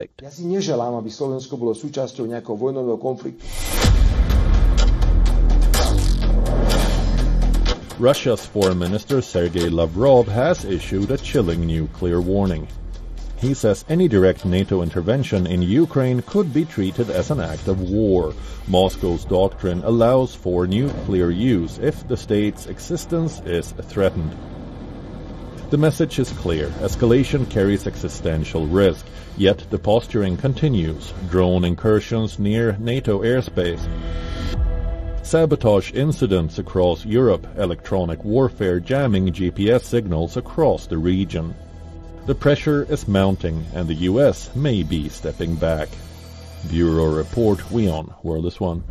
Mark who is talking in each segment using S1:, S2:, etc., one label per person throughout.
S1: Ja si neželám, aby Slovensko bolo súčasťou nejakého vojnového konfliktu.
S2: Russia's Foreign Minister Sergei Lavrov has issued a chilling nuclear warning. He says any direct NATO intervention in Ukraine could be treated as an act of war. Moscow's doctrine allows for nuclear use if the state's existence is threatened. The message is clear. Escalation carries existential risk, yet the posturing continues. Drone incursions near NATO airspace, sabotage incidents across Europe, electronic warfare jamming GPS signals across the region. The pressure is mounting and the US may be stepping back. Bureau Report, WION, World is One.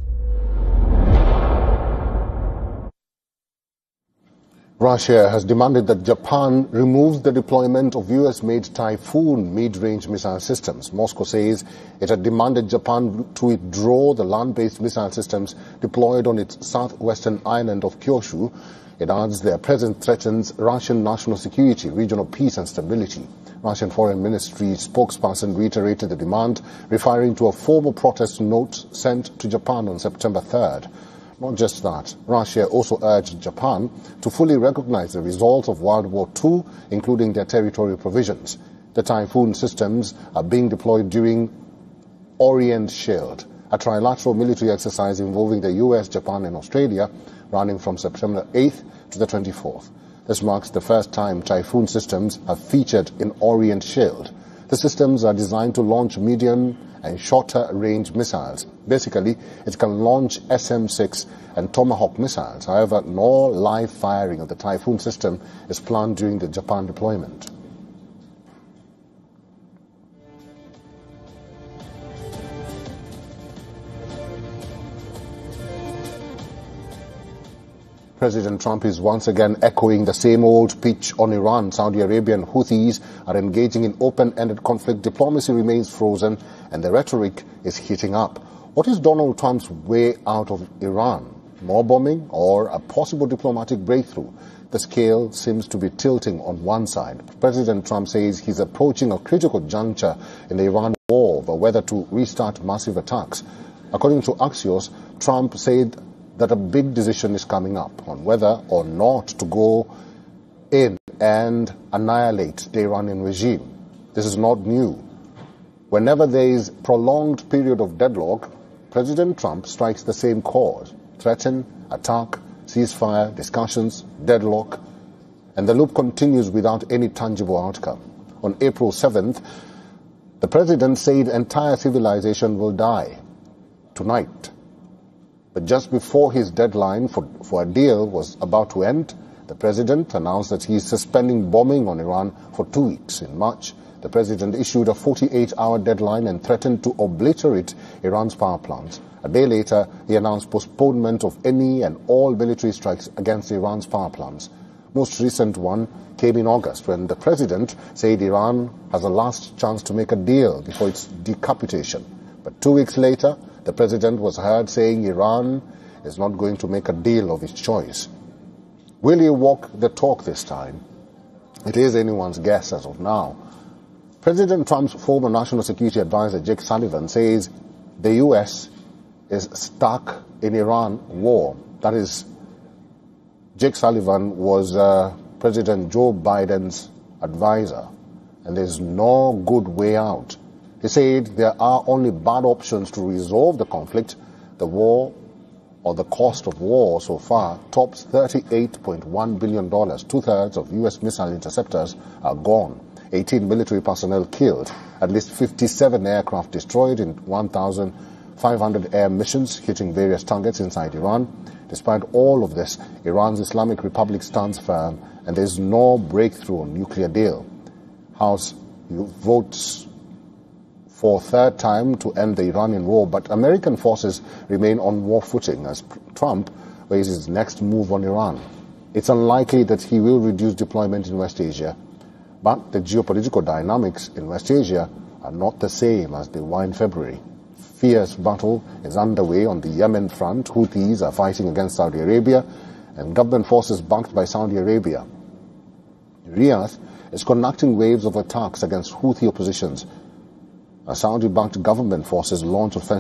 S3: Russia has demanded that Japan removes the deployment of US-made Typhoon mid-range missile systems. Moscow says it had demanded Japan to withdraw the land-based missile systems deployed on its southwestern island of Kyushu. It adds their presence threatens Russian national security, regional peace and stability. Russian Foreign Ministry spokesperson reiterated the demand, referring to a formal protest note sent to Japan on September 3rd. Not just that, Russia also urged Japan to fully recognize the results of World War II, including their territorial provisions. The Typhoon systems are being deployed during Orient Shield, a trilateral military exercise involving the US, Japan and Australia, running from September 8th to the 24th. This marks the first time Typhoon systems have featured in Orient Shield. The systems are designed to launch medium and shorter range missiles. Basically, it can launch SM-6 and Tomahawk missiles. However, no live firing of the Typhoon system is planned during the Japan deployment. President Trump is once again echoing the same old pitch on Iran. Saudi Arabia and Houthis are engaging in open-ended conflict. Diplomacy remains frozen and the rhetoric is heating up. What is Donald Trump's way out of Iran? More bombing or a possible diplomatic breakthrough? The scale seems to be tilting on one side. President Trump says he's approaching a critical juncture in the Iran war over whether to restart massive attacks. According to Axios, Trump said that a big decision is coming up on whether or not to go in and annihilate the Iranian regime. This is not new. Whenever there is prolonged period of deadlock, President Trump strikes the same chord: threaten, attack, ceasefire, discussions, deadlock, and the loop continues without any tangible outcome. On April 7th, the president said entire civilization will die tonight. But just before his deadline for a deal was about to end, the president announced that he is suspending bombing on Iran for 2 weeks. In March, the president issued a 48-hour deadline and threatened to obliterate Iran's power plants. A day later, he announced postponement of any and all military strikes against Iran's power plants. Most recent one came in August when the president said Iran has a last chance to make a deal before its decapitation. But 2 weeks later, the president was heard saying Iran is not going to make a deal of its choice. Will he walk the talk this time? It is anyone's guess as of now. President Trump's former national security advisor, Jake Sullivan, says the U.S. is stuck in Iran war. That is, Jake Sullivan was President Joe Biden's advisor, and there's no good way out. He said there are only bad options to resolve the conflict. The war, or the cost of war so far, tops $38.1 billion. Two-thirds of U.S. missile interceptors are gone. 18 military personnel killed. At least 57 aircraft destroyed in 1,500 air missions hitting various targets inside Iran. Despite all of this, Iran's Islamic Republic stands firm and there is no breakthrough on nuclear deal. House votes for third time to end the Iranian war, but American forces remain on war footing as Trump weighs his next move on Iran. It's unlikely that he will reduce deployment in West Asia, but the geopolitical dynamics in West Asia are not the same as they were in February. Fierce battle is underway on the Yemen front. Houthis are fighting against Saudi Arabia and government forces backed by Saudi Arabia. Riyadh is conducting waves of attacks against Houthi oppositions. A Saudi-backed government forces launch offensive